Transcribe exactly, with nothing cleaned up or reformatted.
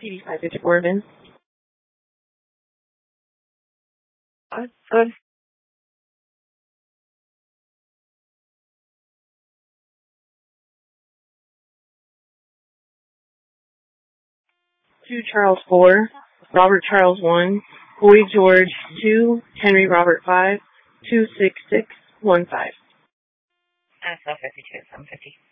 P D five fifty-four events. Uh, good. Two Charles four, Robert Charles one, Boyd George two, Henry Robert five, two six six one five. S L fifty-two, seven fifty.